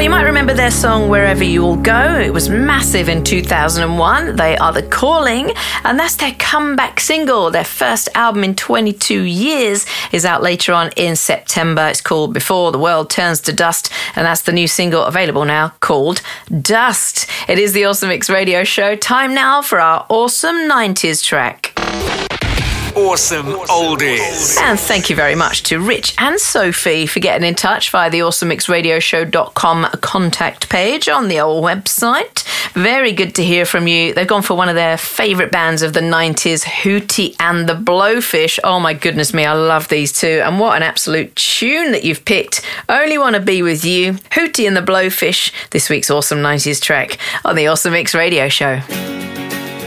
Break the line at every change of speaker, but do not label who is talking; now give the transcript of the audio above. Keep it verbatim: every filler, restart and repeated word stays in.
you might remember their song Wherever You'll Go. It was massive in two thousand one. They are The Calling, and that's their comeback single. Their first album in twenty-two years is out later on in September. It's called Before the World Turns to Dust, and that's the new single available now called Dust. It is the Awesome Mix Radio Show. Time now for our awesome nineties track.
Awesome Oldies.
And thank you very much to Rich and Sophie for getting in touch via the awesome mix radio show dot com contact page on the old website. Very good to hear from you. They've gone for one of their favourite bands of the nineties, Hootie and the Blowfish. Oh my goodness me, I love these two. And what an absolute tune that you've picked. Only Want to Be With You, Hootie and the Blowfish, this week's awesome nineties track on the Awesome Mix Radio Show.